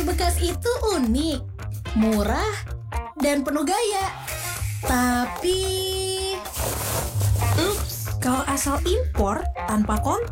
bekas itu unik, murah, dan penuh gaya. Tapi, kalau asal impor tanpa kontak,